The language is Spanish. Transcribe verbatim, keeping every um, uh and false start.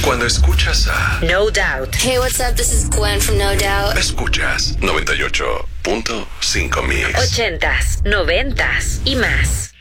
Cuando escuchas a No Doubt. Hey, what's up? This is Gwen from No Doubt. Escuchas noventa y ocho punto cinco Mix. Ochentas, noventas y más.